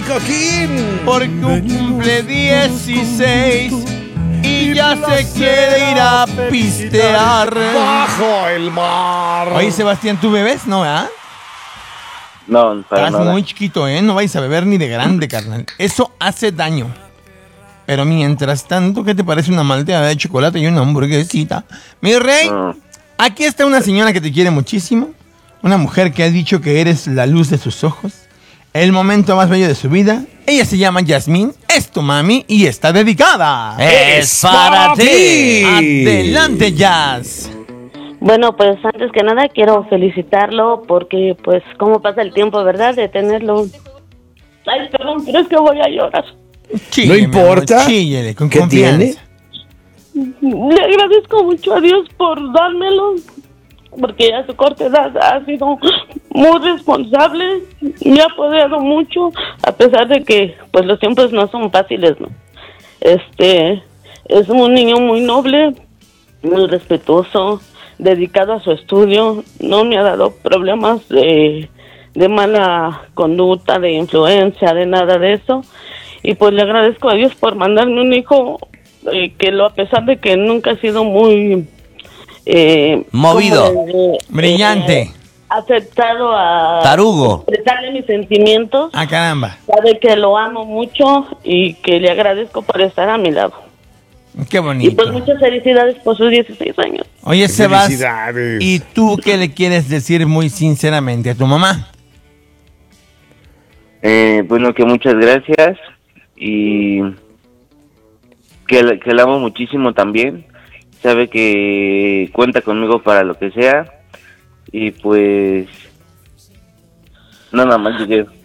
Coquín. Porque cumple 16 y ya se quiere ir a pistear. Bajo el mar. Oye, Sebastián, ¿tú bebes? ¿No, verdad? No, para Estás nada. muy chiquito, ¿eh? No vais a beber ni de grande, carnal. Eso hace daño. Pero mientras tanto, ¿qué te parece una malteada de chocolate y una hamburguesita? Mi rey, No. aquí está una señora que te quiere muchísimo. Una mujer que ha dicho que eres la luz de sus ojos. El momento más bello de su vida. Ella se llama Yasmín, es tu mami y está dedicada. Es para ti. Adelante, Jazz. Bueno, pues antes que nada quiero felicitarlo porque pues cómo pasa el tiempo, ¿verdad? De tenerlo. Ay, perdón, pero es que voy a llorar. Chíllele, No importa. mi amor, chíllele, con ¿Qué confianza. tiene? Le agradezco mucho a Dios por dármelo, porque a su corta edad ha sido muy responsable, me ha apoyado mucho, a pesar de que pues los tiempos no son fáciles, ¿no? Es un niño muy noble, muy respetuoso, dedicado a su estudio, no me ha dado problemas de mala conducta, de influencia, de nada de eso. Y pues le agradezco a Dios por mandarme un hijo que a pesar de que nunca ha sido muy Movido. Brillante. aceptado a Tarugo. expresarle mis sentimientos, Ah, caramba. sabe que lo amo mucho y que le agradezco por estar a mi lado. Qué Y bonito. pues muchas felicidades por sus 16 años. Oye, Sebas, Felicidades. ¿y tú qué le quieres decir muy sinceramente a tu mamá? Bueno, que muchas gracias y que la amo muchísimo también. Sabe que cuenta conmigo para lo que sea y pues nada más yo quiero.